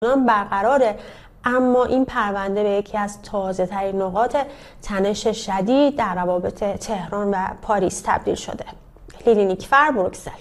برقراره، اما این پرونده به یکی از تازه ترین نقاط تنش شدید در روابط تهران و پاریس تبدیل شده. لیلی نیکفر، بروکسل.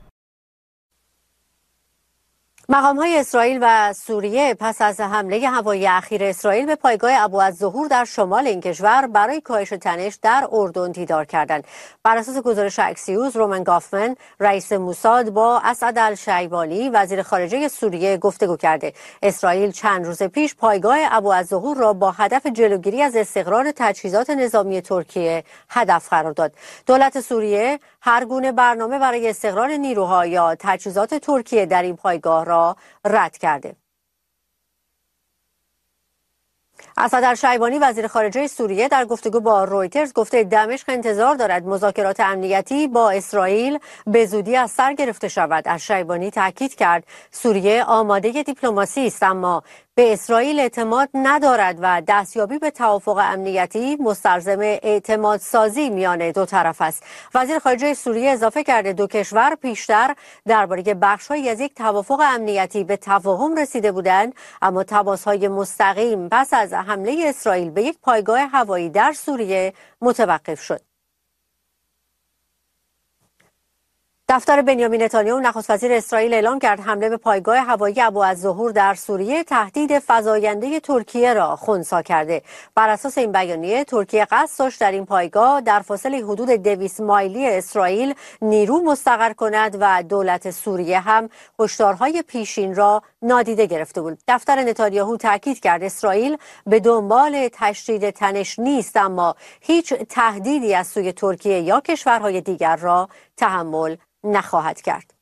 مقام‌های اسرائیل و سوریه پس از حمله هوایی اخیر اسرائیل به پایگاه ابوالظهور در شمال این کشور برای کاهش تنش در اردن دیدار کردند. بر اساس گزارش اکسیوس، رومن گافمن، رئیس موساد، با اسعد الشیبانی، وزیر خارجه سوریه، گفتگو کرده. اسرائیل چند روز پیش پایگاه ابوالظهور را با هدف جلوگیری از استقرار تجهیزات نظامی ترکیه هدف قرار داد. دولت سوریه هر گونه برنامه برای استقرار نیروها یا تجهیزات ترکیه در این پایگاه را رد کرده. اسعد الشیبانی، وزیر خارجه سوریه، در گفتگو با رویترز گفته دمشق انتظار دارد مذاکرات امنیتی با اسرائیل به زودی از سر گرفته شود. الشیبانی تاکید کرد سوریه آماده دیپلماسی است، اما به اسرائیل اعتماد ندارد و دستیابی به توافق امنیتی مستلزم اعتماد سازی میان دو طرف است. وزیر خارجه سوریه اضافه کرده دو کشور پیشتر درباره بخش‌هایی از یک توافق امنیتی به تفاهم رسیده بودند، اما تماس‌های مستقیم پس از حمله اسرائیل به یک پایگاه هوایی در سوریه متوقف شد. دفتر بنیامین نتانیاهو، نخست وزیر اسرائیل، اعلام کرد حمله به پایگاه هوایی ابوالظهور در سوریه تهدید فزاینده ترکیه را خنثی کرده. بر اساس این بیانیه، ترکیه قصد داشت در این پایگاه در فاصله حدود 200 مایلی اسرائیل نیرو مستقر کند و دولت سوریه هم هشدارهای پیشین را نادیده گرفته بود. دفتر نتانیاهو تاکید کرد اسرائیل به دنبال تشدید تنش نیست، اما هیچ تهدیدی از سوی ترکیه یا کشورهای دیگر را تحمل نخواهد کرد.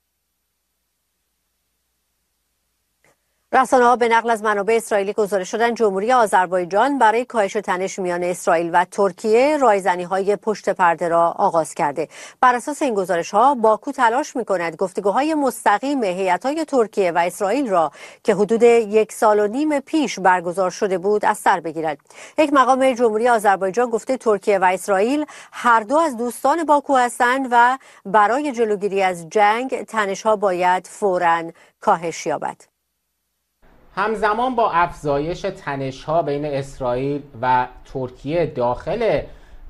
رسانه‌ها به نقل از منابع اسرائیلی گزارش دادند جمهوری آذربایجان برای کاهش تنش میان اسرائیل و ترکیه رایزنی‌های پشت پرده را آغاز کرده. بر اساس این گزارش‌ها باکو تلاش می‌کند گفتگوهای مستقیم هیئت‌های ترکیه و اسرائیل را که حدود 1.5 سال پیش برگزار شده بود از سر بگیرد. یک مقام جمهوری آذربایجان گفته ترکیه و اسرائیل هر دو از دوستان باکو هستند و برای جلوگیری از جنگ تنش‌ها باید فوراً کاهش یابد. همزمان با افزایش تنش‌ها بین اسرائیل و ترکیه داخل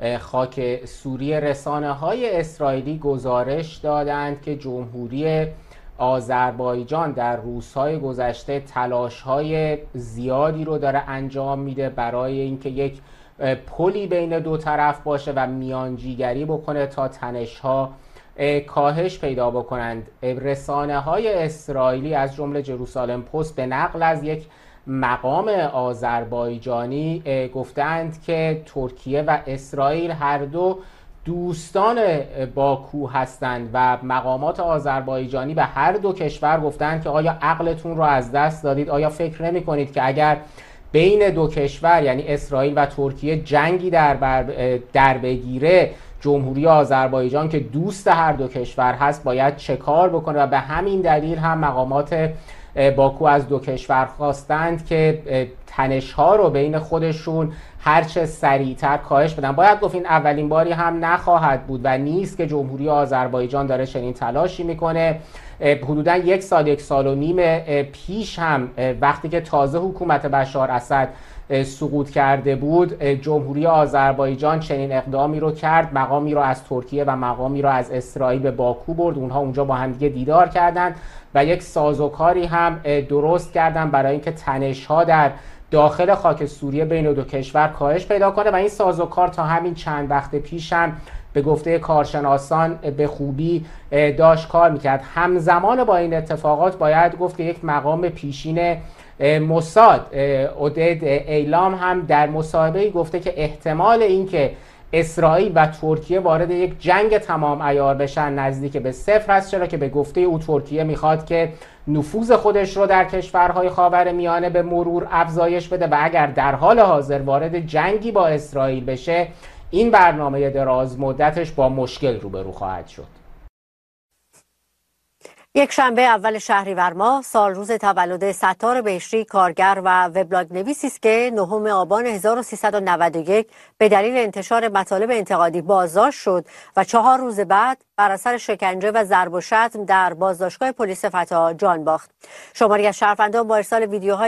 خاک سوریه، رسانه‌های اسرائیلی گزارش دادند که جمهوری آذربایجان در روزهای گذشته تلاش‌های زیادی رو داره انجام میده برای اینکه یک پلی بین دو طرف باشه و میانجیگری بکنه تا تنش‌ها کاهش پیدا بکنند. رسانه‌های اسرائیلی از جمله جروسالم پست به نقل از یک مقام آذربایجانی گفتند که ترکیه و اسرائیل هر دو دوستان باکو هستند و مقامات آذربایجانی به هر دو کشور گفتند که آیا عقلتون رو از دست دادید؟ آیا فکر نمی کنید که اگر بین دو کشور یعنی اسرائیل و ترکیه جنگی در بگیره، جمهوری آذربایجان که دوست هر دو کشور هست باید چه کار بکنه؟ و به همین دلیل هم مقامات باکو از دو کشور خواستند که تنش‌ها رو بین خودشون هرچه سریعتر کاهش بدن. باید گفت این اولین باری هم نخواهد بود و نیست که جمهوری آذربایجان داره چنین تلاشی میکنه. حدوداً 1 سال و نیم پیش هم وقتی که تازه حکومت بشار اسد سقوط کرده بود، جمهوری آذربایجان چنین اقدامی رو کرد، مقامی رو از ترکیه و مقامی رو از اسرائیل به باکو برد، اونها اونجا با هم دیگه دیدار کردند و یک سازوکاری هم درست کردن برای اینکه تنش‌ها در داخل خاک سوریه بین دو کشور کاهش پیدا کنه و این سازوکار تا همین چند وقت پیش هم به گفته کارشناسان به خوبی داشت کار میکرد. همزمان با این اتفاقات باید گفت که یک مقام پیشین موساد، عودد ایلام، هم در مصاحبه‌ای گفته که احتمال اینکه اسرائیل و ترکیه وارد یک جنگ تمام عیار بشن نزدیک به 0 است، چرا که به گفته او ترکیه میخواد که نفوذ خودش رو در کشورهای خاورمیانه به مرور افزایش بده و اگر در حال حاضر وارد جنگی با اسرائیل بشه این برنامه دراز مدتش با مشکل روبرو خواهد شد. یک شنبه اول شهریور ماه سال روز تولد ستار بهشتی کارگر و وبلاگ نویسی است که 9 آبان 1391 به دلیل انتشار مطالب انتقادی بازداشت شد و 4 روز بعد بر اثر شکنجه و ضرب و شتم در بازداشتگاه پلیس فتا جان باخت. شماری از شهروندان با ارسال ویدیوهای